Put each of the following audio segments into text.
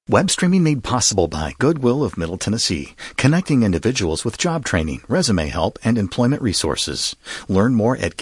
Web streaming made possible by Goodwill of Middle Tennessee, connecting individuals with job training, resume help, and employment resources. Learn more at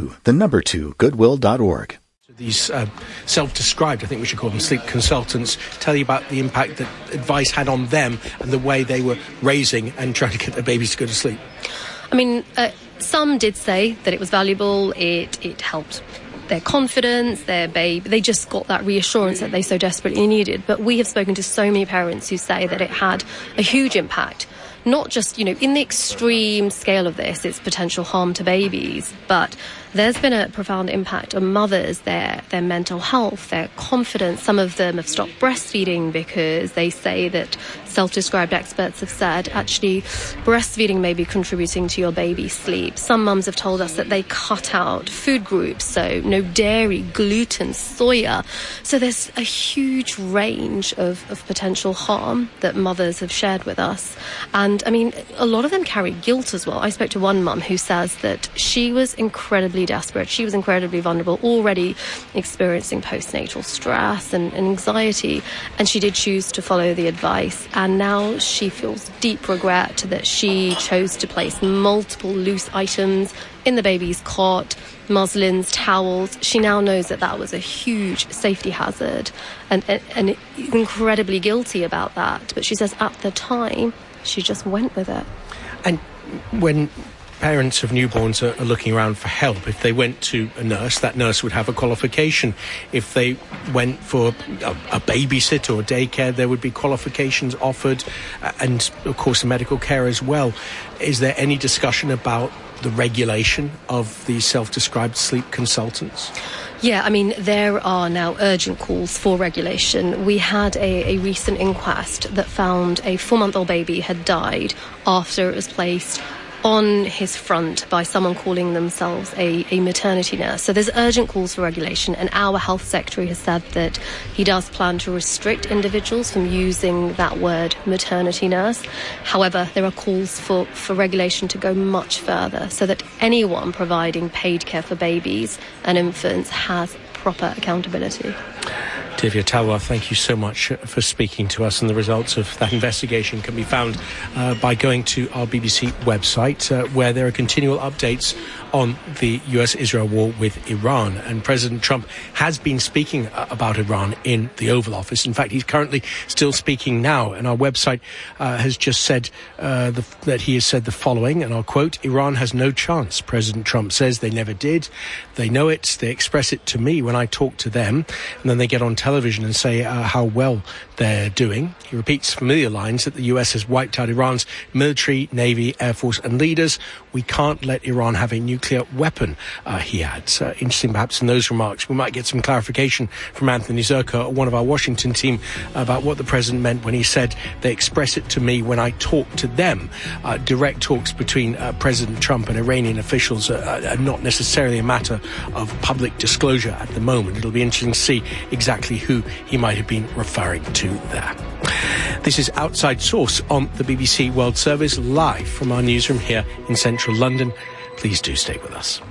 giveit2goodwill.org. These self-described, I think we should call them sleep consultants, tell you about the impact that advice had on them and the way they were raising and trying to get their babies to go to sleep. I mean, some did say that it was valuable, it helped their confidence, their baby. They just got that reassurance that they so desperately needed. But we have spoken to so many parents who say that it had a huge impact. Not just, in the extreme scale of this, it's potential harm to babies, but there's been a profound impact on mothers, their mental health, their confidence. Some of them have stopped breastfeeding because they say that self-described experts have said, actually, breastfeeding may be contributing to your baby's sleep. Some mums have told us that they cut out food groups, so no dairy, gluten, soya. So there's a huge range of potential harm that mothers have shared with us. And, I mean, a lot of them carry guilt as well. I spoke to one mum who says that she was incredibly desperate. She was incredibly vulnerable, already experiencing postnatal stress and anxiety, and she did choose to follow the advice. And now she feels deep regret that she chose to place multiple loose items in the baby's cot, muslins, towels. She now knows that that was a huge safety hazard and incredibly guilty about that. But she says at the time, she just went with it. And when parents of newborns are looking around for help, if they went to a nurse, that nurse would have a qualification. If they went for a babysitter or daycare, there would be qualifications offered, and of course medical care as well. Is there any discussion about the regulation of these self-described sleep consultants? Yeah, I mean, there are now urgent calls for regulation. We had a recent inquest that found a 4-month-old baby had died after it was placed on his front by someone calling themselves a maternity nurse. So there's urgent calls for regulation, and our health secretary has said that he does plan to restrict individuals from using that word maternity nurse. However, there are calls for regulation to go much further so that anyone providing paid care for babies and infants has proper accountability. Divya Talwar, thank you so much for speaking to us, and the results of that investigation can be found by going to our BBC website, where there are continual updates on the US-Israel war with Iran. And President Trump has been speaking about Iran in the Oval Office. In fact, he's currently still speaking now, and our website has just said that he has said the following, and I'll quote, "Iran has no chance. President Trump says they never did. They know it. They express it to me when I talk to them." And then they get on television and say how well they're doing. He repeats familiar lines that the US has wiped out Iran's military, navy, air force and leaders. We can't let Iran have a nuclear weapon, he adds. Interesting perhaps in those remarks. We might get some clarification from Anthony Zerka, one of our Washington team, about what the president meant when he said they express it to me when I talk to them. Direct talks between President Trump and Iranian officials are not necessarily a matter of public disclosure at the moment. It'll be interesting to see exactly who he might have been referring to there. This is Outside Source on the BBC World Service, live from our newsroom here in central London. Please do stay with us.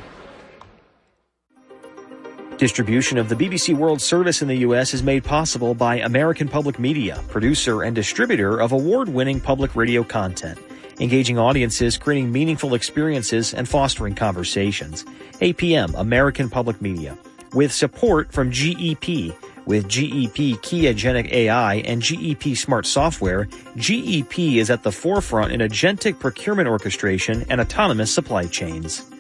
Distribution of the BBC World Service in the U.S. is made possible by American Public Media, producer and distributor of award-winning public radio content, engaging audiences, creating meaningful experiences, and fostering conversations. APM, American Public Media, with support from GEP. With GEP Kiagenic AI and GEP Smart Software, GEP is at the forefront in agentic procurement orchestration and autonomous supply chains.